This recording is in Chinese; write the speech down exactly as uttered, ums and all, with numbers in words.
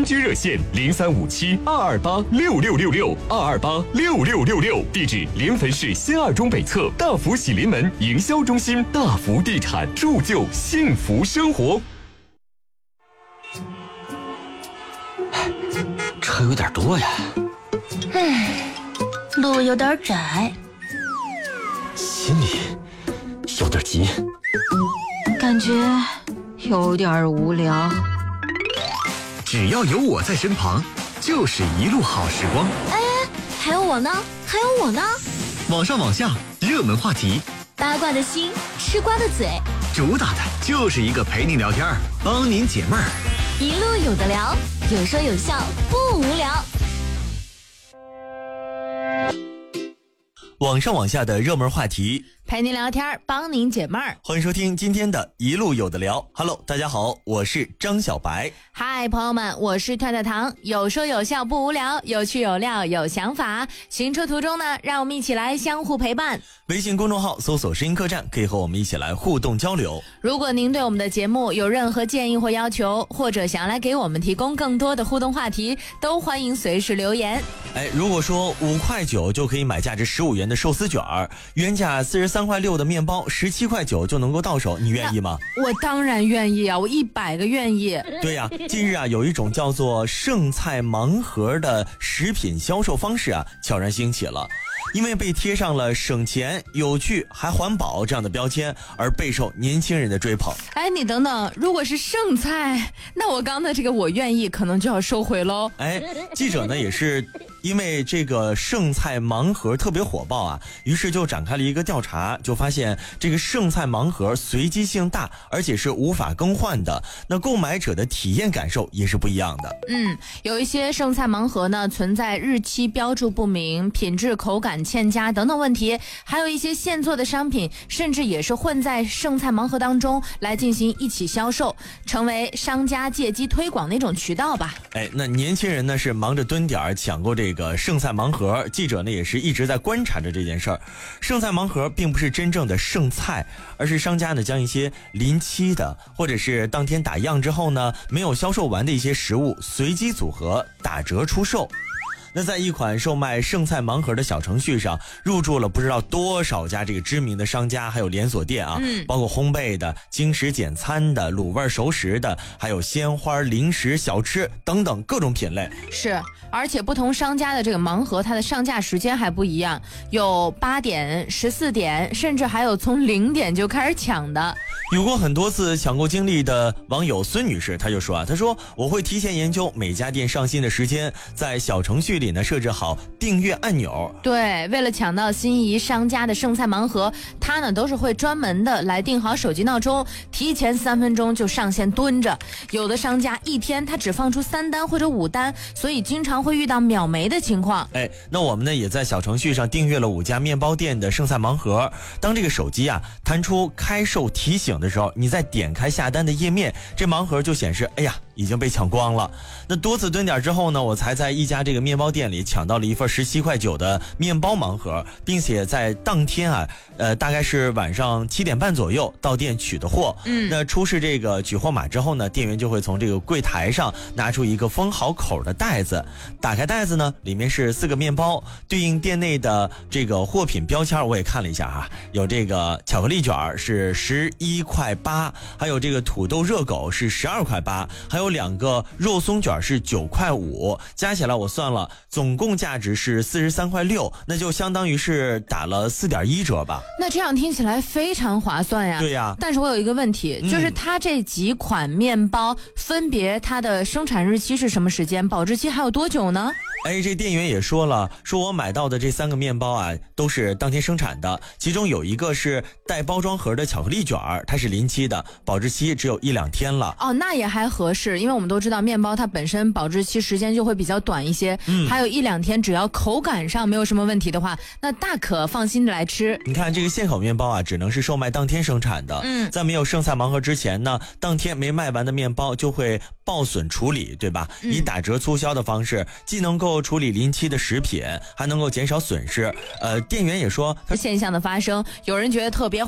当居热线零三五七二二八六六六六二二八六六六六，地址临汾市新二中北侧大福喜临门营销中心，大福地产铸就幸福生活。 车有点多呀， 唉，路有点窄， 心里有点急， 感觉有点无聊。 只要有我在身旁，就是一路好时光。 哎，还有我呢，还有我呢。 网上网下，热门话题， 八卦的心，吃瓜的嘴， 主打的就是一个陪你聊天，帮您解闷儿。 一路有的聊，有说有笑，不无聊。 网上网下的热门话题， 陪您聊天，帮您解闷儿。 欢迎收听今天的一路有的聊。Hello， 大家好，我是张小白。 嗨，朋友们，我是跳跳糖，有说有笑不无聊，有趣有料有想法。行车途中呢，让我们一起来相互陪伴。 微信公众号搜索声音客栈，可以和我们一起来互动交流。 如果您对我们的节目有任何建议或要求，或者想要来给我们提供更多的互动话题，都欢迎随时留言。 哎，如果说五块九就可以买价值十五元的寿司卷儿，原价四十三块六的面包十七块九就能够到手，你愿意吗？ 我当然愿意啊，我一百个愿意。 对呀、啊，近日啊，有一种叫做剩菜盲盒的食品销售方式啊，悄然兴起了。因为被贴上了省钱、有趣还环保这样的标签，而备受年轻人的追捧。 哎，你等等，如果是剩菜，那我刚的这个我愿意可能就要收回喽。 哎，记者呢也是因为这个剩菜盲盒特别火爆啊，于是就展开了一个调查，就发现这个剩菜盲盒随机性大，而且是无法更换的，那购买者的体验感受也是不一样的。 嗯，有一些剩菜盲盒呢存在日期标注不明、品质口感欠佳等等问题，还有一些现做的商品甚至也是混在剩菜盲盒当中来进行一起销售，成为商家借机推广的一种渠道吧。 哎，那年轻人呢是忙着蹲点抢购这个剩菜盲盒，记者呢也是一直在观察着这件事儿。剩菜盲盒并不是真正的剩菜，而是商家呢将一些临期的或者是当天打烊之后呢没有销售完的一些食物随机组合打折出售。那在一款售卖剩菜盲盒的小程序上，入驻了不知道多少家这个知名的商家，还有连锁店啊，嗯，包括烘焙的、精食简餐的、卤味熟食的，还有鲜花、零食、小吃等等各种品类。 是，而且不同商家的这个盲盒，它的上架时间还不一样，有八点、十四点，甚至还有从零点就开始抢的。 有过很多次抢购经历的网友孙女士，她就说啊，她说我会提前研究每家店上新的时间，在小程序里呢设置好订阅按钮。 对，为了抢到心仪商家的剩菜盲盒，她呢都是会专门的来定好手机闹钟，提前三分钟就上线蹲着。有的商家一天他只放出三单或者五单，所以经常会遇到秒没的情况。 哎，那我们呢也在小程序上订阅了五家面包店的剩菜盲盒。当这个手机啊弹出开售提醒的时候，你再点开下单的页面，这盲盒就显示，哎呀，已经被抢光了。那多次蹲点之后呢，我才在一家这个面包店里抢到了一份十七块九的面包盲盒，并且在当天啊，呃，大概是晚上七点半左右到店取的货。嗯，那出示这个取货码之后呢，店员就会从这个柜台上拿出一个封好口的袋子，打开袋子呢，里面是四个面包，对应店内的这个货品标签我也看了一下哈、啊，有这个巧克力卷是十一块八，还有这个土豆热狗是十二块八，还有两个肉松卷是九块五，加起来我算了，总共价值是四十三块六，那就相当于是打了四点一折吧。 那这样听起来非常划算呀。 对呀， 但是我有一个问题，就是它这几款面包分别它的生产日期是什么时间，保质期还有多久呢？ 哎，这店员也说了，说我买到的这三个面包啊，都是当天生产的，其中有一个是带包装盒的巧克力卷，它是临期的，保质期只有一两天了。 哦，那也还合适，因为我们都知道面包它本身保质期时间就会比较短一些，嗯，还有一两天，只要口感上没有什么问题的话，那大可放心的来吃。 你看这个现口面包啊，只能是售卖当天生产的，嗯，在没有剩菜盲盒之前呢，当天没卖完的面包就会报损处理，对吧？嗯、以打折促销的方式，既能够处理临期的食品，还能够减少损失。呃，店员也说， 现象的发生，有人觉得特别